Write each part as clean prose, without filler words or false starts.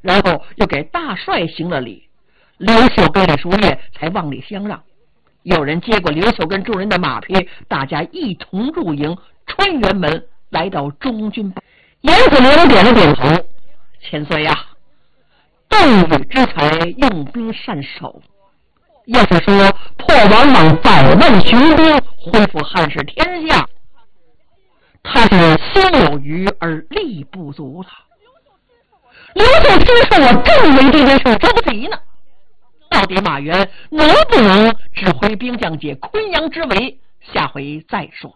然后又给大帅行了礼。刘秀跟李叔夜才往里相让。有人接过刘秀跟众人的马匹，大家一同入营，穿辕门来到中军。严子陵点了点头：千岁呀，斗宇之才，用兵善守。要是说破王莽100万雄兵，恢复汉室天下，他是心有余而力不足了。刘秀听说我正为这件事着急呢，到底马援能不能指挥兵将解昆阳之围，下回再说。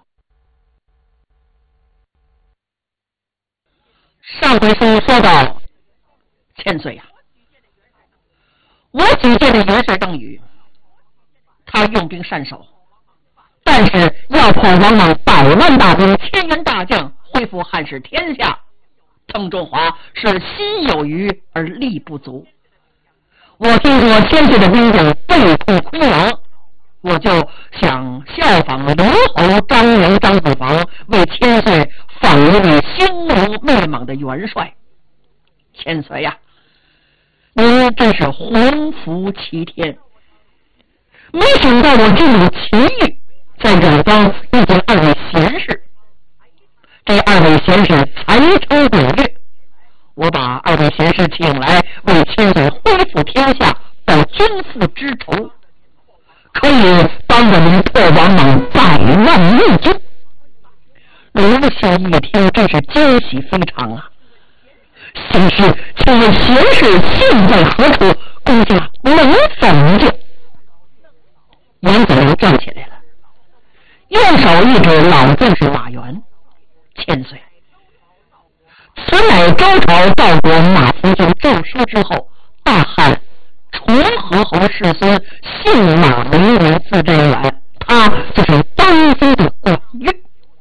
上回书说到，千岁呀，我举荐的元帅邓禹，他用兵善守，但是要破王莽100万大兵、1000员大将，恢复汉室天下，邓中华是心有余而力不足。我听说千岁的兵将背破昆阳，我就想效仿刘侯张良、张子房，为千岁访一位兴隆灭莽的元帅。千岁呀，您真是鸿福齐天！没想到我这种奇遇，在远方遇见2位贤士。这2位贤士才称鬼略，我把2位贤士请来，为千岁恢复天下，报君父之仇，可以帮着您破王莽100万义军。刘秀一听，真是惊喜非常啊！贤士，请问贤士现在何处？公家能否救？严子陵站起来了，右手一指老将士马援：千岁，此乃周朝赵国马服就诏书之后，大汉崇和侯世孙姓马名人字真远，他就是当今的管乐。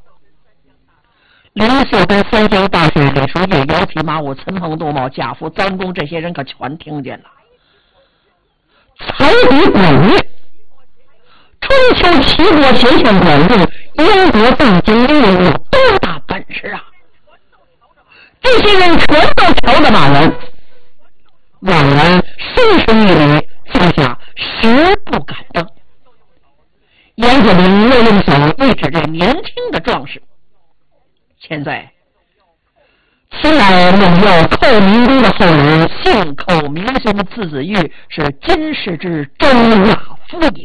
刘秀跟三江大帅李叔夜、姚匹马武、岑彭杜茂、贾福、臧公这些人可全听见了。才比管乐，春秋齐国贤相管仲，英国大将军有多大本事啊！这些人全都瞧着马援，马援深深一礼，放下实不敢当。严子陵又用手一指这年轻的壮士：千岁，此乃蒙佑寇明公的后人，姓寇，名兄，字子玉，是金氏之周亚夫也。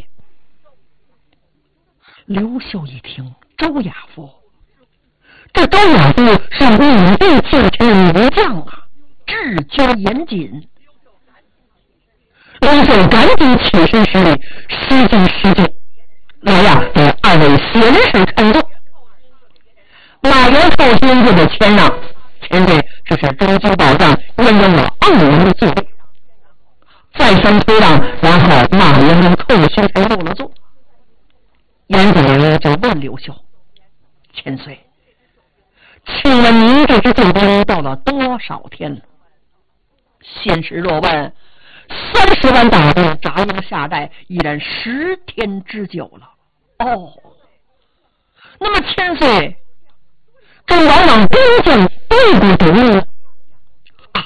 刘秀一听，周亚夫，这周亚夫是武帝继承名将啊，治军严谨。刘秀赶紧起身施礼：失敬，来呀，给2位贤士称奏。马援受先就的谦让：前辈，这是中军保障，验证了2人的作为。再三推让，然后马援跟寇兄才入了座。严子陵就问刘秀：千岁，请问您这支救兵到了多少天了？先时若问，30万大兵扎营下寨，已然10天之久了。哦，那么千岁跟王莽兵将对不对啊？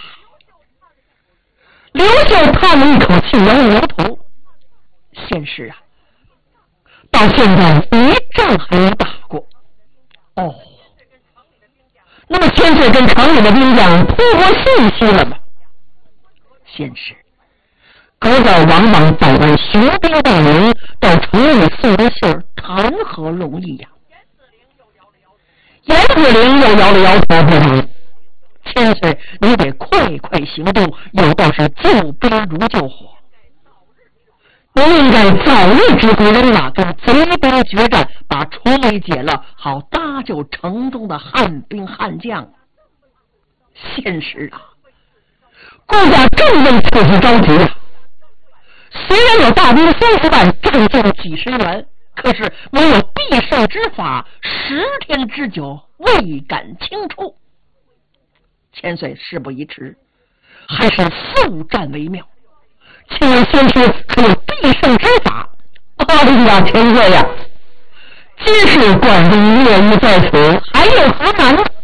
刘秀叹了一口气，摇了摇头：先是啊，到现在一仗还没打过。哦，那么千岁跟城里的兵将通过信息了吗？先是隔着王莽100万雄兵大营到城里送的信儿，谈何容易呀！严子陵又摇了摇头：不成，千岁你得快快行动，有道是救兵如救火。您应该早日指挥人马跟贼兵决战，把重围解了，好搭救城中的汉兵汉将。现实啊，顾家正为此事着急啊。虽然有大兵30万，战将几十员，可是没有必胜之法，10天之久未敢轻出。千岁事不宜迟，还是速战为妙。请问先师可有必胜之法？哎呀，千岁呀，即使管仲乐意在此，还有何难呢？